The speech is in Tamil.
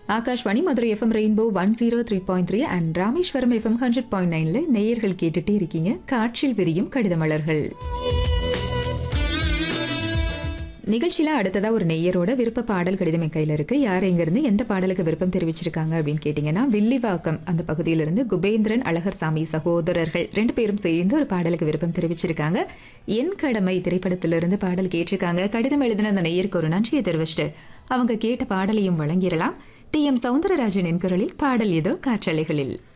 Akashvani Madurai FM rainbow 103.3 and Rameswaram FM 100.9ல நேயர்கள் கேட்டுட்டே இருக்கீங்க காற்றில் விரியும் கடித மலர்கள். நிகழ்ச்சியில அடுத்ததா ஒரு நெய்யரோட விருப்ப பாடல் கடிதம் என் கையில இருக்கு. யார் எங்கிருந்து எந்த பாடலுக்கு விருப்பம் தெரிவிச்சிருக்காங்க அப்படின்னு கேட்டீங்கன்னா, வில்லிவாக்கம் அந்த பகுதியிலிருந்து குபேந்திரன் அழகர்சாமி சகோதரர்கள் 2 பேரும் சேர்ந்து ஒரு பாடலுக்கு விருப்பம் தெரிவிச்சிருக்காங்க. என் கடமை திரைப்படத்திலிருந்து பாடல் கேட்டிருக்காங்க. கடிதம் எழுதின அந்த நெய்யருக்கு ஒரு நன்றியை தெரிவிச்சுட்டு அவங்க கேட்ட பாடலையும் வழங்கிடலாம். டி எம் சவுந்தரராஜனின் குரலில் பாடல் ஏதோ காற்றலைகளில்.